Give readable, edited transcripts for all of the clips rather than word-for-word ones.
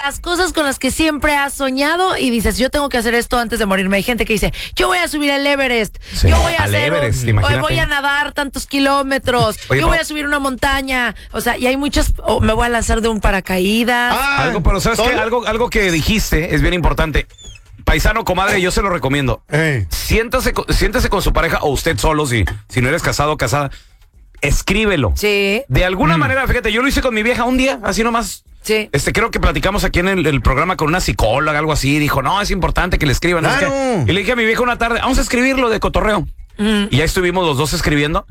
las cosas con las que siempre has soñado y dices, yo tengo que hacer esto antes de morirme. Hay gente que dice, yo voy a subir el Everest, Sí, yo voy a al hacer Everest, imagínate. voy a nadar tantos kilómetros, Oye, yo voy a subir una montaña. O sea, y hay muchas, me voy a lanzar de un paracaídas. Algo, pero ¿sabes qué? Algo que dijiste es bien importante. Paisano, comadre, yo se lo recomiendo. Siéntase con su pareja o usted solo, si no eres casado o casada. Escríbelo. Sí. De alguna manera, fíjate, yo lo hice con mi vieja un día, así nomás. Sí. Creo que platicamos aquí en el programa con una psicóloga, algo así. Dijo, no, es importante que le escriban. Claro. Es que, y le dije a mi vieja una tarde, vamos a escribirlo de cotorreo. Y ya estuvimos los dos escribiendo.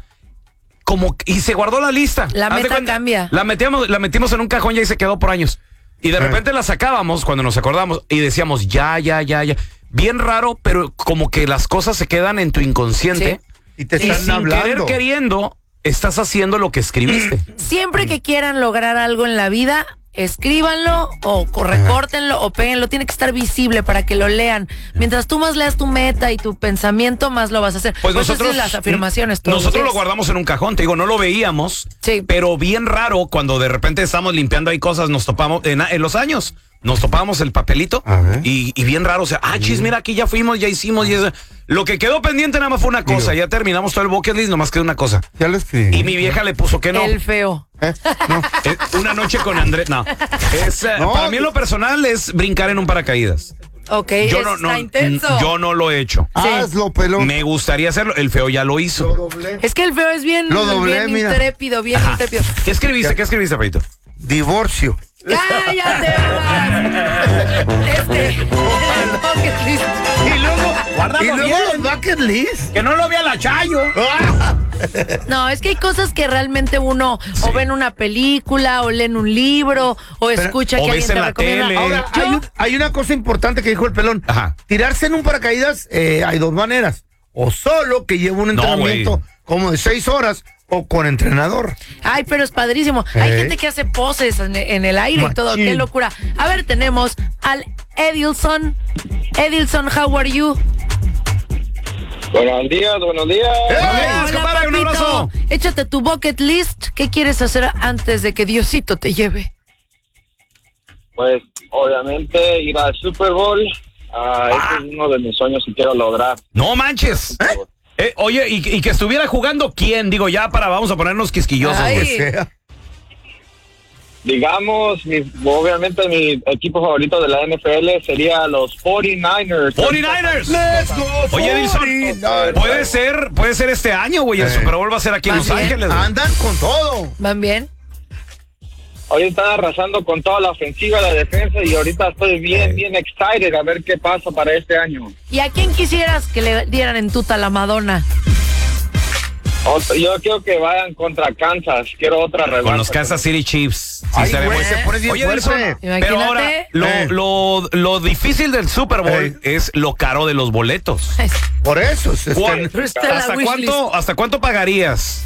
Y se guardó la lista. La meta cambia. La metimos en un cajón y ahí se quedó por años. Y de repente la sacábamos cuando nos acordamos y decíamos, ya. Bien raro, pero como que las cosas se quedan en tu inconsciente. Sí. Y te Y están sin hablando. querer queriendo, estás haciendo lo que escribiste. Siempre que quieran lograr algo en la vida, escríbanlo o recórtenlo o péguenlo. Tiene que estar visible para que lo lean. Mientras tú más leas tu meta y tu pensamiento, más lo vas a hacer. Pues Por eso nosotros haces las afirmaciones todos nosotros los lo días. guardamos en un cajón, te digo, no lo veíamos, Sí. pero bien raro cuando de repente estamos limpiando ahí cosas, nos topamos en los años, nos topábamos el papelito A ver. y bien raro, o sea, chis, mira, aquí ya fuimos, ya hicimos, y eso. Lo que quedó pendiente nada más fue una cosa, ya terminamos todo el bucket list, nomás quedó una cosa. Ya lo escribí. Y mi vieja le puso que no. El feo. No. Una noche con Andrés, no. No. Para mí en lo personal es brincar en un paracaídas. Ok, Yo está intenso. yo no lo he hecho. Sí. Hazlo, pelón. Me gustaría hacerlo, el feo ya lo hizo. Lo doblé. Es que el feo es bien, Lo doblé, bien mira. intrépido, bien intrépido. ¿Qué escribiste, Feito? Divorcio. ¡Cállate, Blas! el bucket list. Y luego, Y luego los bucket list. que no lo vea la Chayo. No, es que hay cosas que realmente uno o ve en una película, o lee en un libro, o escucha o que ves alguien te en la recomienda. tele. Ahora, hay una cosa importante que dijo el pelón. Ajá. Tirarse en un paracaídas, hay dos maneras. O solo, que lleva un No, entrenamiento güey. como de 6 horas, o con entrenador. Ay, pero es padrísimo. Hay gente que hace poses en el aire y todo. Machín. Qué locura. A ver, tenemos al Edilson. Edilson, how are you? Buenos días. Hola, compadre, un abrazo. Échate tu bucket list. ¿Qué quieres hacer antes de que Diosito te lleve? Pues obviamente ir al Super Bowl. Este es uno de mis sueños que quiero lograr. No manches. Oye, y que estuviera jugando quién, digo, ya vamos a ponernos quisquillosos. Ay. güey. Sea. Digamos, obviamente mi equipo favorito de la NFL sería los 49ers. 49ers. Let's go, Oye, Edilson, 49ers. puede ser este año, güey. El Super Bowl va a ser aquí en Los Más bien. Ángeles. güey. Andan con todo. ¿Van bien? Hoy están arrasando con toda la ofensiva, la defensa, y ahorita estoy bien excited a ver qué pasa para este año. ¿Y a quién quisieras que le dieran en tuta la Madonna? Yo quiero que vayan contra Kansas. Quiero otra revancha. Con los Kansas City Chiefs. Sí, Ay, estaría güey, muy- se pone bien Oye, fuerte. Edilson, pero Imagínate. ahora, lo difícil del Super Bowl es lo caro de los boletos. Por eso. ¿Cuál? Pero está en la wishlist. ¿Hasta cuánto pagarías?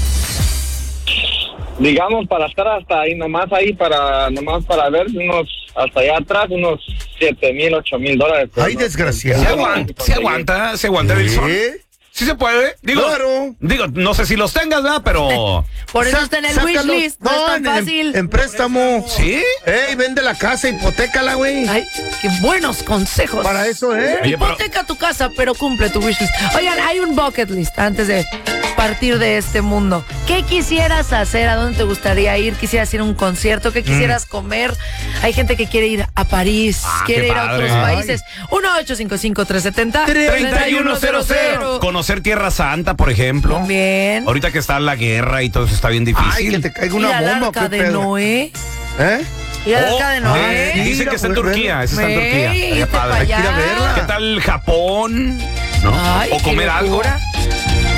Digamos, para estar hasta ahí, nomás para ver hasta allá atrás, unos $7,000, $8,000. Ay, desgraciado. Se aguanta, Edilson. ¿Eh? Sí se puede. Claro. Digo, no sé si los tengas, ¿verdad? Pero... Por eso está en el Sácalo. wishlist. No es tan fácil. En préstamo. ¿Sí? Ey, vende la casa, hipotécala, güey. Ay, qué buenos consejos. Para eso, Oye, pero- Hipoteca tu casa, pero cumple tu wishlist. Oigan, hay un bucket list antes de partir de este mundo. ¿Qué quisieras hacer? ¿A dónde te gustaría ir? ¿Quisieras ir a un concierto? ¿Qué quisieras comer? Hay gente que quiere ir a París, quiere qué ir a padre. otros países. 1-855-370-3100. Conocer Tierra Santa, por ejemplo. Bien. Ahorita que está la guerra y todo eso está bien Ay, difícil. que te caiga Ir una al bomba. Arca ¿qué de pedo? Noé. ¿Eh? Ir al Arca de Noé. sí. Dicen que está en Turquía. Ese está en Turquía. Ey, Estaría irte padre. pa' allá. Hay que ir a verla. ¿Qué tal Japón? ¿No? Ay, O qué comer algo. locura.